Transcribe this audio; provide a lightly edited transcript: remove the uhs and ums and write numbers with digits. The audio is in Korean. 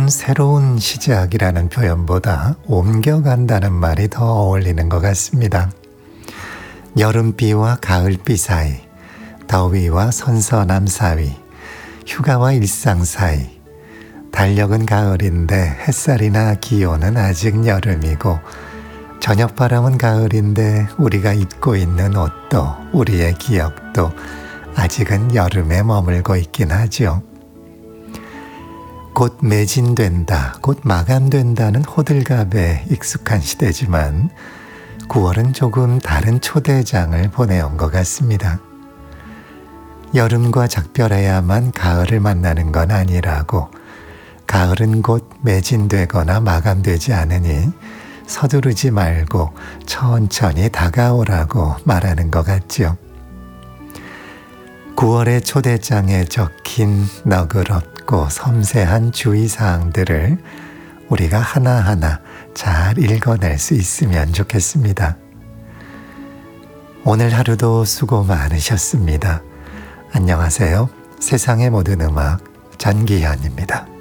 새로운 시작이라는 표현보다 옮겨간다는 말이 더 어울리는 것 같습니다. 여름비와 가을비 사이, 더위와 선선함 사이, 휴가와 일상 사이, 달력은 가을인데 햇살이나 기온은 아직 여름이고, 저녁바람은 가을인데 우리가 입고 있는 옷도 우리의 기억도 아직은 여름에 머물고 있긴 하죠. 곧 매진된다, 곧 마감된다는 호들갑에 익숙한 시대지만 9월은 조금 다른 초대장을 보내온 것 같습니다. 여름과 작별해야만 가을을 만나는 건 아니라고, 가을은 곧 매진되거나 마감되지 않으니 서두르지 말고 천천히 다가오라고 말하는 것 같죠. 9월의 초대장에 적힌 너그럽고 섬세한 주의사항들을 우리가 하나하나 잘 읽어낼 수 있으면 좋겠습니다. 오늘 하루도 수고 많으셨습니다. 안녕하세요. 세상의 모든 음악 전기현입니다.